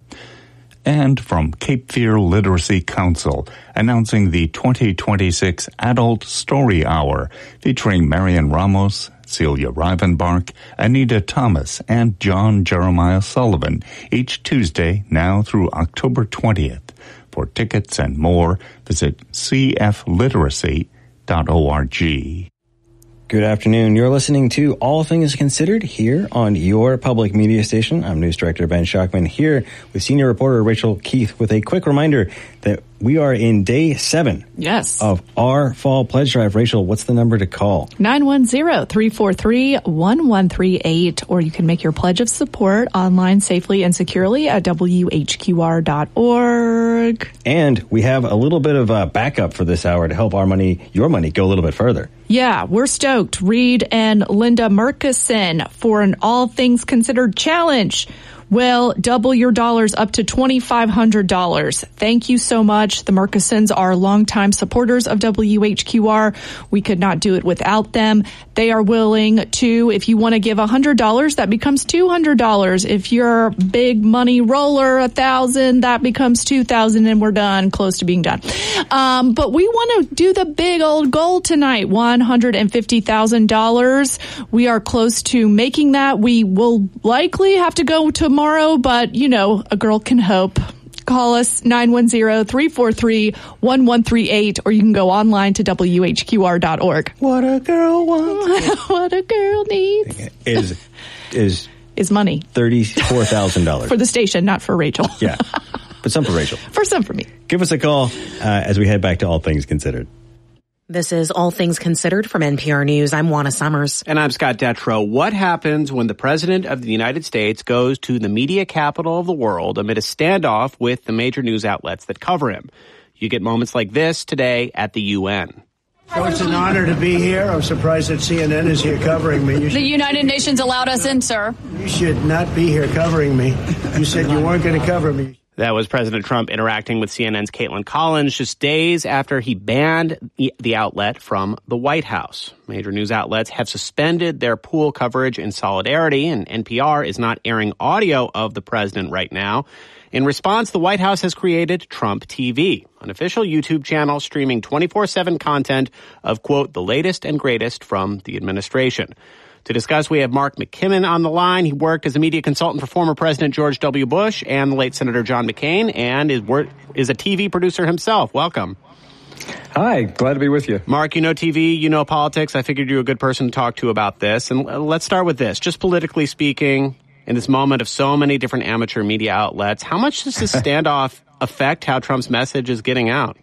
And from Cape Fear Literacy Council, announcing the twenty twenty-six Adult Story Hour, featuring Marian Ramos, Celia Rivenbark, Anita Thomas, and John Jeremiah Sullivan, each Tuesday now through October twentieth. For tickets and more, visit c f literacy dot org. Good afternoon. You're listening to All Things Considered here on your public media station. I'm News Director Ben Schachtman here with senior reporter Rachel Keith with a quick reminder that we are in day seven yes. of our fall pledge drive. Rachel, what's the number to call? nine one zero, three four three, one one three eight, or you can make your pledge of support online safely and securely at w h q r dot org. And we have a little bit of a backup for this hour to help our money, your money, go a little bit further. Yeah, we're stoked. Reed and Linda Murkison for an All Things Considered challenge will double your dollars up to twenty-five hundred dollars. Thank you so much. The Murkisons are longtime supporters of W H Q R. We could not do it without them. They are willing to, if you want to give one hundred dollars, that becomes two hundred dollars. If you're a big money roller, one thousand dollars, that becomes two thousand dollars, and we're done, close to being done. Um, but we want to do the big old goal tonight, one hundred fifty thousand dollars. We are close to making that. We will likely have to go to tomorrow, but, you know, a girl can hope. Call us nine one zero, three four three, one one three eight, or you can go online to w h q r dot org. What a girl wants. What a girl needs. Is, is, is money. thirty-four thousand dollars. For the station, not for Rachel. Yeah, but some for Rachel. For some for me. Give us a call uh, as we head back to All Things Considered. This is All Things Considered from N P R News. I'm Juana Summers. And I'm Scott Detrow. What happens when the President of the United States goes to the media capital of the world amid a standoff with the major news outlets that cover him? You get moments like this today at the U N. So it's an honor to be here. I'm surprised that C N N is here covering me. You the United Nations allowed us in, sir. You should not be here covering me. You said you weren't going to cover me. That was President Trump interacting with C N N's Caitlin Collins just days after he banned the outlet from the White House. Major news outlets have suspended their pool coverage in solidarity, and N P R is not airing audio of the president right now. In response, the White House has created Trump T V, an official YouTube channel streaming twenty-four seven content of, quote, the latest and greatest from the administration. To discuss, we have Mark McKinnon on the line. He worked as a media consultant for former President George W. Bush and the late Senator John McCain, and is, is a T V producer himself. Welcome. Hi, glad to be with you. Mark, you know T V, you know politics. I figured you're a good person to talk to about this. And let's start with this. Just politically speaking, in this moment of so many different amateur media outlets, how much does this standoff affect how Trump's message is getting out?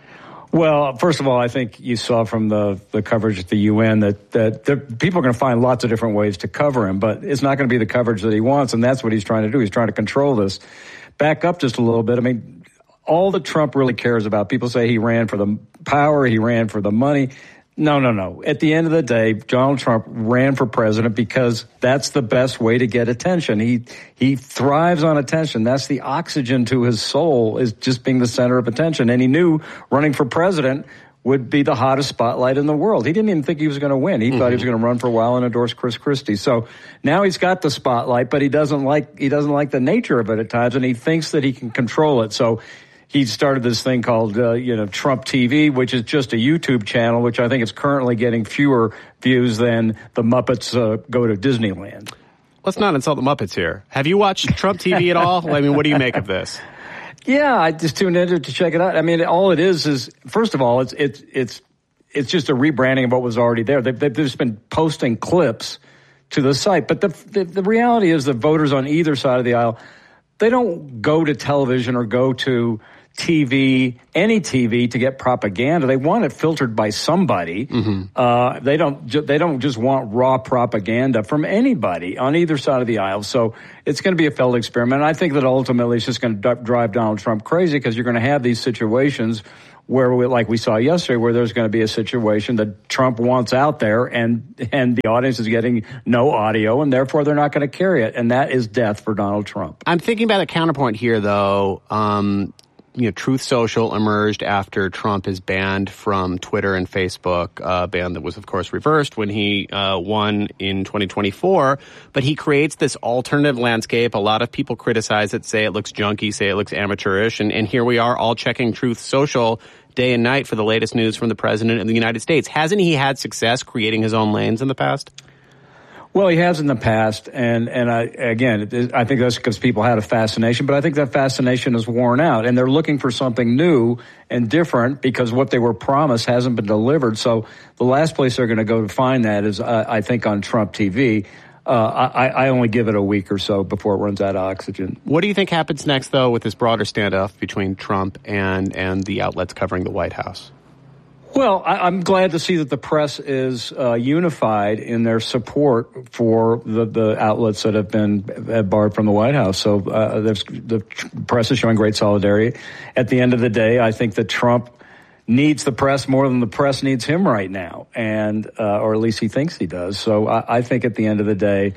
Well, first of all, I think you saw from the, the coverage at the U N that, that the, people are going to find lots of different ways to cover him, but it's not going to be the coverage that he wants, and that's what he's trying to do. He's trying to control this. Back up just a little bit. I mean, all that Trump really cares about, people say he ran for the power, he ran for the money. No, no, no. At the end of the day, Donald Trump ran for president because that's the best way to get attention. He he thrives on attention. That's the oxygen to his soul, is just being the center of attention. And he knew running for president would be the hottest spotlight in the world. He didn't even think he was going to win. He mm-hmm. thought he was going to run for a while and endorse Chris Christie. So now he's got the spotlight, but he doesn't like he doesn't like the nature of it at times, and he thinks that he can control it. So he started this thing called, uh, you know, Trump T V, which is just a YouTube channel, which I think is currently getting fewer views than the Muppets uh, go to Disneyland. Let's not insult the Muppets here. Have you watched Trump T V at all? I mean, what do you make of this? Yeah, I just tuned in to check it out. I mean, all it is is, first of all, it's it's it's it's just a rebranding of what was already there. They've, they've just been posting clips to the site. But the, the the reality is the voters on either side of the aisle, they don't go to television or go to T V, any T V, to get propaganda. They want it filtered by somebody. Mm-hmm. Uh, they don't. Ju- they don't just want raw propaganda from anybody on either side of the aisle. So it's going to be a failed experiment. And I think that ultimately it's just going to d- drive Donald Trump crazy, because you're going to have these situations where, we, like we saw yesterday, where there's going to be a situation that Trump wants out there, and and the audience is getting no audio, and therefore they're not going to carry it, and that is death for Donald Trump. I'm thinking about a counterpoint here, though. Um, You know, Truth Social emerged after Trump is banned from Twitter and Facebook, a ban that was, of course, reversed when he uh, won in twenty twenty-four. But he creates this alternative landscape. A lot of people criticize it, say it looks junky, say it looks amateurish. And, and here we are all checking Truth Social day and night for the latest news from the president of the United States. Hasn't he had success creating his own lanes in the past? Well, he has in the past, and, and I, again, I think that's because people had a fascination, but I think that fascination is worn out, and they're looking for something new and different because what they were promised hasn't been delivered. So the last place they're going to go to find that is, uh, I think, on Trump T V. Uh, I, I only give it a week or so before it runs out of oxygen. What do you think happens next, though, with this broader standoff between Trump and, and the outlets covering the White House? Well, I, I'm glad to see that the press is uh, unified in their support for the, the outlets that have been barred from the White House. So uh, the press is showing great solidarity. At the end of the day, I think that Trump needs the press more than the press needs him right now, and uh, or at least he thinks he does. So I, I think at the end of the day,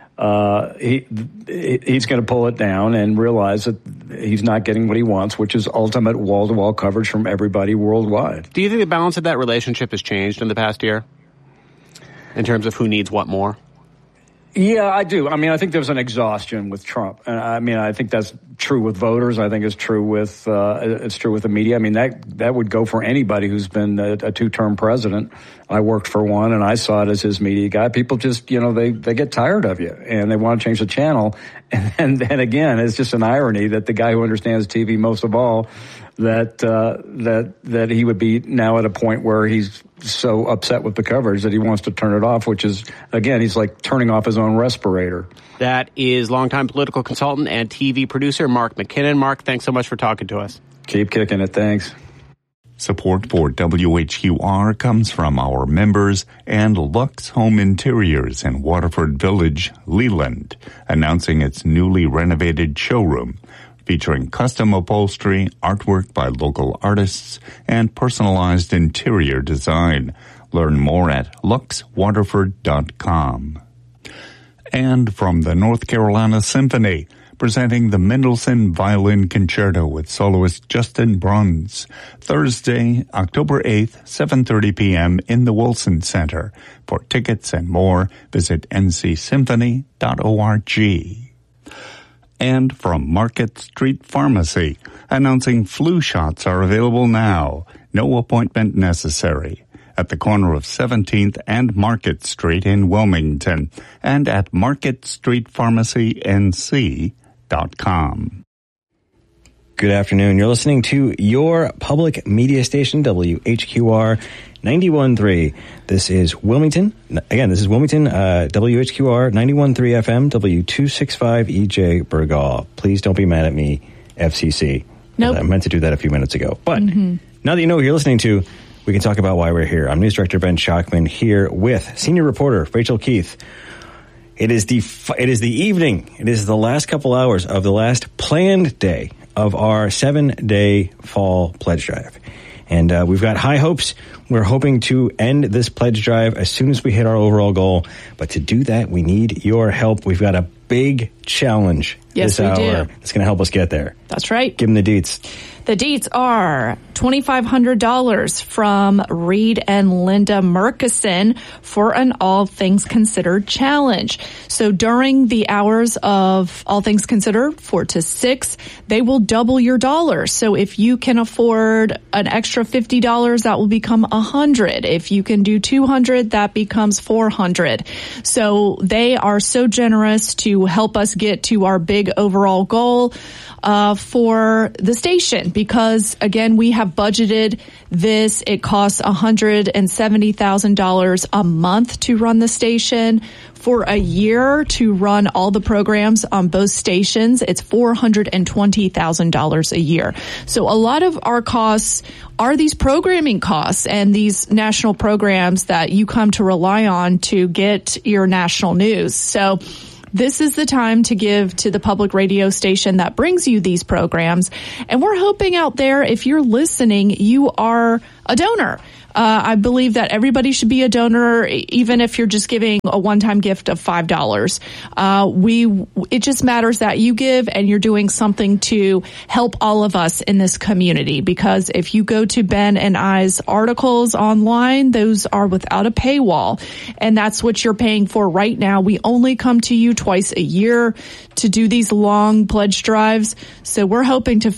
Uh, he he's going to pull it down and realize that he's not getting what he wants, which is ultimate wall-to-wall coverage from everybody worldwide. Do you think the balance of that relationship has changed in the past year in terms of who needs what more? Yeah, I do. I mean, I think there's an exhaustion with Trump. And I mean, I think that's true with voters. I think it's true with uh, it's true with the media. I mean, that that would go for anybody who's been a, a two-term president. I worked for one, and I saw it as his media guy. People just, you know, they, they get tired of you, and they want to change the channel. And then again, it's just an irony that the guy who understands T V most of all, that uh, that that he would be now at a point where he's so upset with the coverage that he wants to turn it off, which is, again, he's like turning off his own respirator. That is longtime political consultant and T V producer Mark McKinnon. Mark, thanks so much for talking to us. Keep kicking it. Thanks. Support for W H Q R comes from our members and Lux Home Interiors in Waterford Village, Leland, announcing its newly renovated showroom featuring custom upholstery, artwork by local artists, and personalized interior design. Learn more at lux waterford dot com. And from the North Carolina Symphony, presenting the Mendelssohn Violin Concerto with soloist Justin Bruns, Thursday, October eighth, seven thirty p.m. in the Wilson Center. For tickets and more, visit n c symphony dot org. And from Market Street Pharmacy, announcing flu shots are available now. No appointment necessary. At the corner of seventeenth and Market Street in Wilmington, and at market street pharmacy n c dot com. Good afternoon. You're listening to your public media station, W H Q R ninety-one point three. This is Wilmington. Again, this is Wilmington, uh, W H Q R ninety-one point three F M, W two sixty-five E J Burgaw. Please don't be mad at me, F C C. Nope. I meant to do that a few minutes ago. But Mm-hmm. now that you know what you're listening to, we can talk about why we're here. I'm News Director Ben Schachman here with Senior Reporter Rachel Keith. It is the it is the evening. It is the last couple hours of the last planned day of our seven-day fall pledge drive. And uh, we've got high hopes. We're hoping to end this pledge drive as soon as we hit our overall goal. But to do that, we need your help. We've got a big challenge Yes, this we hour do. that's going to help us get there. That's right. Give them the deets. The deets are twenty-five hundred dollars from Reed and Linda Murkison for an All Things Considered challenge. So during the hours of All Things Considered, four to six, they will double your dollars. So if you can afford an extra fifty dollars, that will become one hundred dollars. If you can do two hundred dollars, that becomes four hundred dollars. So they are so generous to help us get to our big overall goal uh, for the station. Because, again, we have budgeted this. It costs one hundred seventy thousand dollars a month to run the station. For a year to run all the programs on both stations, it's four hundred twenty thousand dollars a year. So a lot of our costs are these programming costs and these national programs that you come to rely on to get your national news. So this is the time to give to the public radio station that brings you these programs. And we're hoping out there, if you're listening, you are a donor. Uh, I believe that everybody should be a donor, even if you're just giving a one-time gift of five dollars. Uh, we, it just matters that you give and you're doing something to help all of us in this community. Because if you go to Ben and I's articles online, those are without a paywall. And that's what you're paying for right now. We only come to you twice a year to do these long pledge drives. So we're hoping to